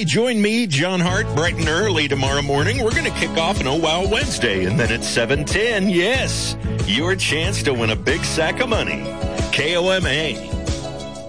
join me, John Hart, bright and early tomorrow morning. We're going to kick off an Oh Wow Wednesday, and then at 7:10, yes, your chance to win a big sack of money. KOMA.